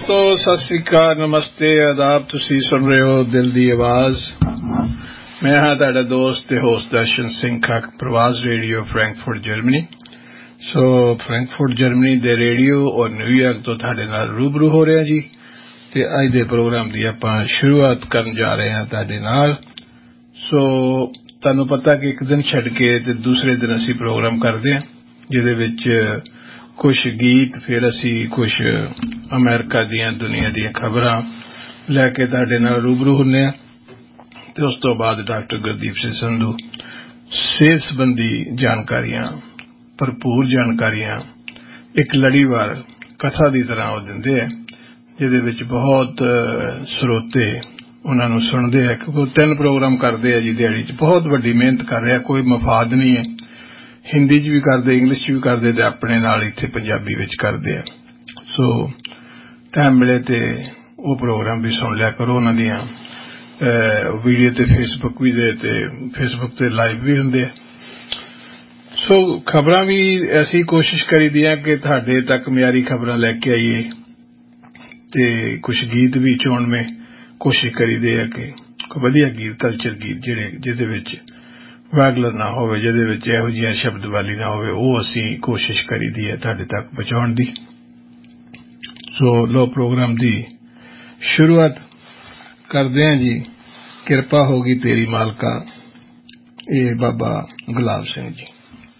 ਦੋਸਤੋ ਸਤਿ ਸ੍ਰੀ ਅਕਾਲ, ਨਮਸਤੇ, ਆਦਾਬ। ਤੁਸੀਂ ਸੁਣ ਰਹੇ ਹੋ ਦਿਲ ਦੀ ਆਵਾਜ਼। ਮੈਂ ਹਾਂ ਤੁਹਾਡਾ ਦੋਸਤ ਤੇ ਹੋਸਟ ਦਰਸ਼ਨ ਸਿੰਘ ਖੱਕ, ਪ੍ਰਵਾਸ ਰੇਡੀਓ ਫਰੈਂਕਫਰਟ ਜਰਮਨੀ। ਸੋ ਫਰੈਂਕਫਰਟ ਜਰਮਨੀ ਦੇ ਰੇਡੀਓ ਔਰ ਨਿਊਯਾਰਕ ਤੋਂ ਤੁਹਾਡੇ ਨਾਲ ਰੂਬਰੂ ਹੋ ਰਿਹਾ ਜੀ। ਤੇ ਅੱਜ ਦੇ ਪ੍ਰੋਗਰਾਮ ਦੀ ਆਪਾਂ ਸ਼ੁਰੂਆਤ ਕਰਨ ਜਾ ਰਹੇ ਹਾਂ ਤੁਹਾਡੇ ਨਾਲ। ਸੋ ਤੁਹਾਨੂੰ ਪਤਾ ਕਿ ਇੱਕ ਦਿਨ ਛੱਡ ਕੇ ਤੇ ਦੂਸਰੇ ਦਿਨ ਅਸੀਂ ਪ੍ਰੋਗਰਾਮ ਕਰਦੇ ਹਾਂ, ਜਿਹਦੇ ਵਿੱਚ ਕੁਝ ਗੀਤ, ਫਿਰ ਅਸੀਂ ਕੁਝ ਅਮਰੀਕਾ ਦੀਆਂ ਦੁਨੀਆ ਦੀਆਂ ਖਬਰਾਂ ਲੈ ਕੇ ਤੁਹਾਡੇ ਨਾਲ ਰੂਬਰੂ ਹੁੰਦੇ ਹਾਂ। ਤੇ ਉਸ ਤੋਂ ਬਾਅਦ ਡਾਕਟਰ ਗੁਰਦੀਪ ਸਿੰਘ ਸੰਧੂ ਸਿਹਤ ਸੰਬੰਧੀ ਜਾਣਕਾਰੀਆਂ, ਭਰਪੂਰ ਜਾਣਕਾਰੀਆਂ ਇੱਕ ਲੜੀਵਾਰ ਕਥਾ ਦੀ ਤਰ੍ਹਾਂ ਉਹ ਦਿੰਦੇ ਆ, ਜਿਹਦੇ ਵਿੱਚ ਬਹੁਤ ਸਰੋਤੇ ਉਹਨਾਂ ਨੂੰ ਸੁਣਦੇ ਆ, ਕਿਉਂਕਿ ਉਹ 3 ਪ੍ਰੋਗਰਾਮ ਕਰਦੇ ਆ ਜੀ ਦਿਹਾੜੀ 'ਚ। ਬਹੁਤ ਵੱਡੀ ਮਿਹਨਤ ਕਰ ਰਿਹਾ, ਕੋਈ ਮਫਾਦ ਨਹੀਂ ਹੈ। ਹਿੰਦੀ 'ਚ ਵੀ ਕਰਦੇ, ਇੰਗਲਿਸ਼ 'ਚ ਵੀ ਕਰਦੇ ਤੇ ਆਪਣੇ ਨਾਲ ਇੱਥੇ ਪੰਜਾਬੀ ਵਿੱਚ ਕਰਦੇ ਆ। ਸੋ ਟਾਈਮ ਮਿਲੇ ਤੇ ਉਹ ਪ੍ਰੋਗਰਾਮ ਵੀ ਸੁਣ ਲਿਆ ਕਰੋ। ਉਹਨਾਂ ਦੀਆਂ ਵੀਡੀਓ ਤੇ ਫੇਸਬੁੱਕ ਵੀ ਦੇ ਤੇ ਫੇਸਬੁੱਕ ਤੇ ਲਾਈਵ ਵੀ ਹੁੰਦੇ ਆ। ਸੋ ਖਬਰਾਂ ਵੀ ਅਸੀਂ ਕੋਸ਼ਿਸ਼ ਕਰੀਦੀ ਆ ਕਿ ਤੁਹਾਡੇ ਤੱਕ ਮਿਆਰੀ ਖਬਰਾਂ ਲੈ ਕੇ ਆਈਏ, ਤੇ ਕੁਝ ਗੀਤ ਵੀ ਚੁਣਵੇਂ ਕੋਸ਼ਿਸ਼ ਕਰੀਦੇ ਆ ਕਿ ਵਧੀਆ ਗੀਤ, ਕਲਚਰ ਗੀਤ ਜਿਹਦੇ ਵਿੱਚ ਵਾਗਲਰ ਨਾ ਹੋਵੇ, ਜਿਹਦੇ ਵਿੱਚ ਇਹੋ ਜਿਹੀਆਂ ਸ਼ਬਦਵਾਲੀ ਨਾ ਹੋਵੇ, ਉਹ ਅਸੀਂ ਕੋਸ਼ਿਸ਼ ਕਰੀਦੀ ਹੈ ਤੁਹਾਡੇ ਤੱਕ ਪਹੁੰਚਾਉਣ ਦੀ। ਸੋ ਲੋ ਪ੍ਰੋਗਰਾਮ ਦੀ ਸ਼ੁਰੂਆਤ ਕਰਦੇ ਹਾਂ ਜੀ। ਕਿਰਪਾ ਹੋਗੀ ਤੇਰੀ ਮਾਲਕਾ, ਇਹ ਬਾਬਾ ਗੁਲਾਬ ਸਿੰਘ ਜੀ।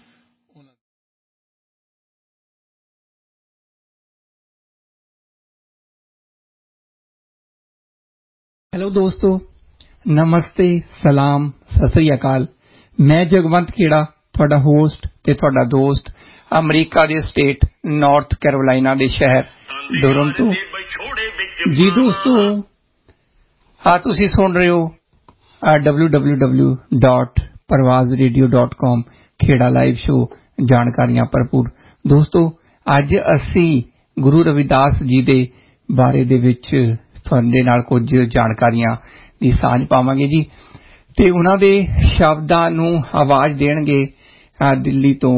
ਹੈਲੋ ਦੋਸਤੋ, ਨਮਸਤੇ, ਸਲਾਮ, ਸਤਿ ਸ੍ਰੀ ਅਕਾਲ। ਮੈਂ ਜਗਵੰਤ ਖੇੜਾ, ਤੁਹਾਡਾ ਹੋਸਟ ਤੇ ਤੁਹਾਡਾ ਦੋਸਤ, ਅਮਰੀਕਾ ਦੇ ਸਟੇਟ ਨਾਰਥ ਕੈਰੋਲਾਈਨਾ ਦੇ ਸ਼ਹਿਰ ਟੋਰਾਂਟੋ। ਜੀ ਦੋਸਤੋ, ਤੁਸੀਂ ਸੁਣ ਰਹੇ ਹੋ www.parvazradio.com ਖੇੜਾ ਲਾਈਵ ਸ਼ੋ, ਜਾਣਕਾਰੀਆਂ ਭਰਪੂਰ। ਦੋਸਤੋ, ਅੱਜ ਅਸੀਂ ਗੁਰੂ ਰਵਿਦਾਸ ਜੀ ਦੇ ਬਾਰੇ ਦੇ ਵਿੱਚ ਤੁਹਾਡੇ ਨਾਲ ਕੁਝ ਜਾਣਕਾਰੀਆਂ ਦੀ ਸਾਂਝ ਪਾਵਾਂਗੇ ਜੀ, ਤੇ ਉਹਨਾਂ ਦੇ ਸ਼ਬਦਾਂ ਨੂੰ ਆਵਾਜ਼ ਦੇਣਗੇ ਦਿੱਲੀ ਤੋਂ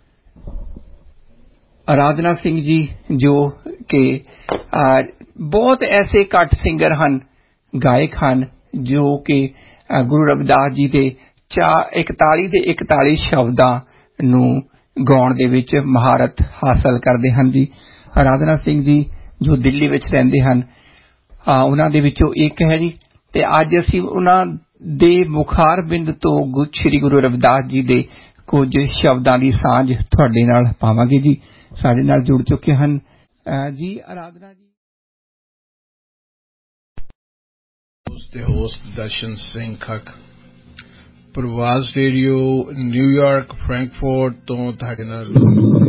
ਅਰਾਧਨਾ ਸਿੰਘ ਜੀ, ਜੋ ਕਿ ਬਹੁਤ ਐਸੇ ਘੱਟ ਸਿੰਗਰ ਹਨ, ਗਾਇਕ ਹਨ, ਜੋ ਕਿ ਗੁਰੂ ਰਵਿਦਾਸ ਜੀ ਦੇ 41 ਦੇ 41 ਸ਼ਬਦਾਂ ਨੂੰ ਗਾਉਣ ਦੇ ਵਿੱਚ ਮਹਾਰਤ ਹਾਸਲ ਕਰਦੇ ਹਨ ਜੀ। ਅਰਾਧਨਾ ਸਿੰਘ ਜੀ ਜੋ ਦਿੱਲੀ ਵਿੱਚ ਰਹਿੰਦੇ ਹਨ, ਉਹਨਾਂ ਦੇ ਵਿੱਚੋਂ ਇੱਕ ਹੈ ਜੀ। ਤੇ ਅੱਜ ਅਸੀਂ ਉਹਨਾਂ ਦੇ ਮੁਖਾਰ ਬਿੰਦ ਤੋਂ ਸ੍ਰੀ ਗੁਰੂ ਰਵਿਦਾਸ ਜੀ ਦੇ ਕੁਝ ਸ਼ਬਦਾਂ ਦੀ ਸਾਂਝ ਤੁਹਾਡੇ ਨਾਲ ਪਾਵਾਂਗੇ ਜੀ। ਸਾਡੇ ਨਾਲ ਜੁੜ ਚੁੱਕੇ ਹਨ ਜੀ ਅਰਾਧਨਾ ਜੀ। ਤੇ ਹੋਸਟ ਦਰਸ਼ਨ ਸਿੰਘ ਖੱਕ, ਪ੍ਰਵਾਸ ਰੇਡੀਓ ਨਿਊਯਾਰਕ ਫਰੈਂਕਫਰਟ ਤੋਂ ਤੁਹਾਡੇ ਨਾਲ